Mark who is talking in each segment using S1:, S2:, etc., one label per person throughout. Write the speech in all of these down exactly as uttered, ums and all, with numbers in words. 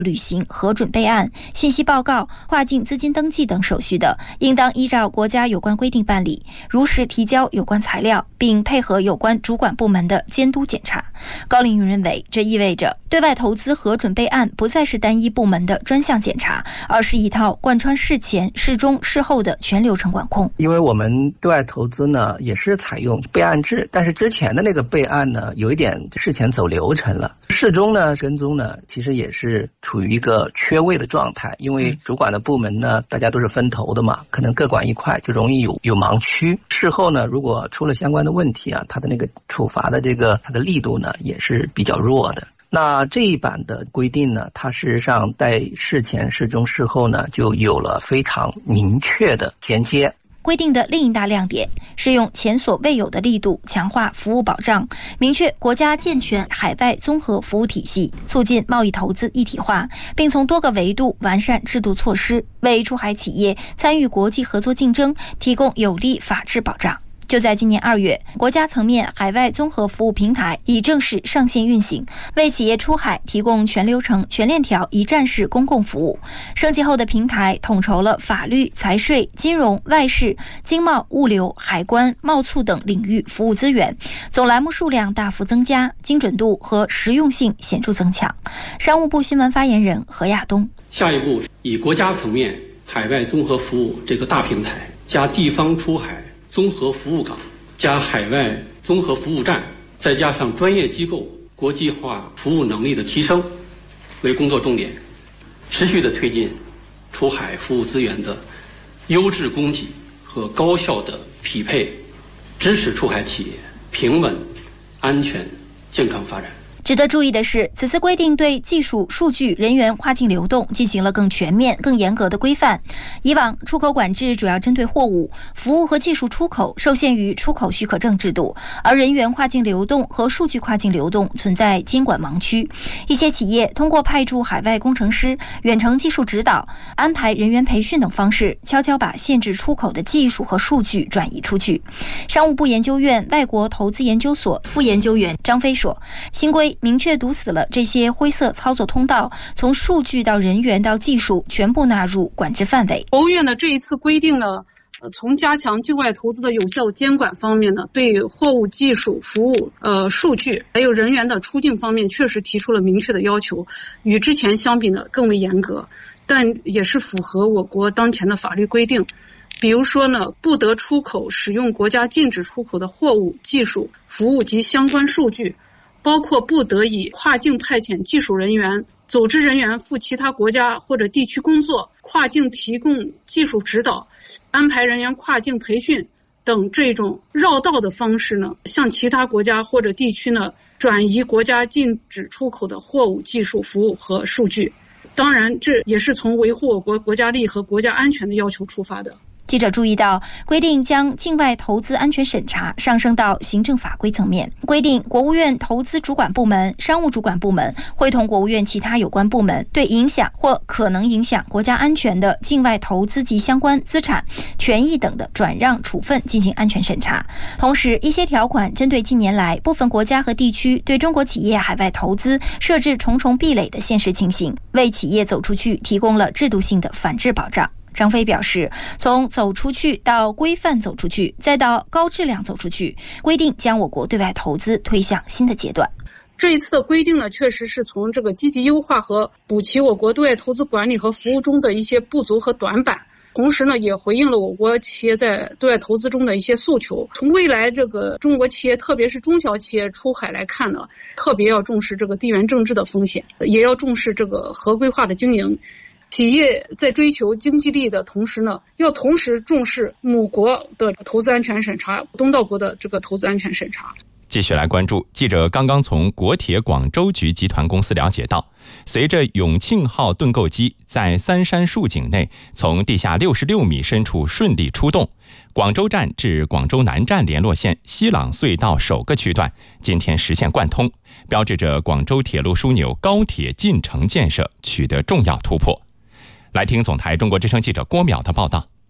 S1: 履行核准备案、信息报告、跨境资金登记等手续的，应当依照国家有关规定办理，如实提交有关材料，并配合有关主管部门的监督检查。高凌云认为，这意味着对外投资核准备案不再是单一部门的专项检查，而是一套贯穿事前、事中、事后的全流程管控。
S2: 因为我们对外投资呢，也是采用备案制，但是之前的那个备案呢，有一点事前走流程了。事中呢，跟踪呢，其实也是处于一个缺位的状态，因为主管的部门呢，大家都是分头的嘛，可能各管一块，就容易有有盲区。事后呢，如果出了相关的问题啊，它的那个处罚的这个它的力度呢，也是比较弱的。那这一版的规定呢，它事实上在事前、事中、事后呢，就有了非常明确的衔接。
S1: 规定的另一大亮点是用前所未有的力度强化服务保障，明确国家健全海外综合服务体系，促进贸易投资一体化，并从多个维度完善制度措施，为出海企业参与国际合作竞争提供有力法治保障。就在今年二月，国家层面海外综合服务平台已正式上线运行，为企业出海提供全流程、全链条一站式公共服务。升级后的平台统筹了法律、财税、金融、外事、经贸、物流、海关、贸促等领域服务资源，总栏目数量大幅增加，精准度和实用性显著增强。商务部新闻发言人何亚东：
S3: 下一步以国家层面海外综合服务这个大平台加地方出海综合服务港加海外综合服务站，再加上专业机构国际化服务能力的提升为工作重点，持续地推进出海服务资源的优质供给和高效的匹配，支持出海企业平稳、安全、健康发展。
S1: 值得注意的是，此次规定对技术、数据、人员跨境流动进行了更全面、更严格的规范。以往出口管制主要针对货物、服务和技术出口受限于出口许可证制度，而人员跨境流动和数据跨境流动存在监管盲区。一些企业通过派驻海外工程师、远程技术指导、安排人员培训等方式，悄悄把限制出口的技术和数据转移出去。商务部研究院外国投资研究所副研究员张飞说，新规明确堵死了这些灰色操作通道，从数据到人员到技术全部纳入管制范围。
S4: 国务院的这一次规定呢，从加强境外投资的有效监管方面呢，对货物、技术、服务、呃数据还有人员的出境方面，确实提出了明确的要求，与之前相比呢更为严格，但也是符合我国当前的法律规定。比如说呢，不得出口使用国家禁止出口的货物、技术、服务及相关数据，包括不得以跨境派遣技术人员、走职人员赴其他国家或者地区工作、跨境提供技术指导、安排人员跨境培训等这种绕道的方式呢，向其他国家或者地区呢转移国家禁止出口的货物、技术、服务和数据。当然，这也是从维护我国国家利益和国家安全的要求出发的。
S1: 记者注意到，规定将境外投资安全审查上升到行政法规层面，规定国务院投资主管部门、商务主管部门会同国务院其他有关部门，对影响或可能影响国家安全的境外投资及相关资产、权益等的转让处分进行安全审查。同时，一些条款针对近年来部分国家和地区对中国企业海外投资设置重重壁垒的现实情形，为企业走出去提供了制度性的反制保障。张飞表示，从走出去到规范走出去，再到高质量走出去，规定将我国对外投资推向新的阶段。
S4: 这一次的规定呢，确实是从这个积极优化和补齐我国对外投资管理和服务中的一些不足和短板，同时呢，也回应了我国企业在对外投资中的一些诉求。从未来这个中国企业，特别是中小企业出海来看呢，特别要重视这个地缘政治的风险，也要重视这个合规化的经营。企业在追求经济利益的同时呢，要同时重视母国的投资安全审查，东道国的这个投资安全审查。
S5: 继续来关注，记者刚刚从国铁广州局集团公司了解到，随着永庆号盾构机在三山竖井内从地下六十六米深处顺利出动，广州站至广州南站联络线西朗隧道首个区段今天实现贯通，标志着广州铁路枢纽高铁进程建设取得重要突破。来听总台中国之声记者郭淼的报道。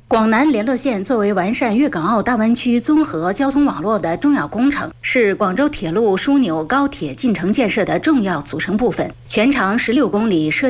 S6: 广南联络线作为完善粤港澳大湾区综合交通网络的重要工程，是广州铁路枢纽高铁进程建设的重要组成部分，全长十六公里，设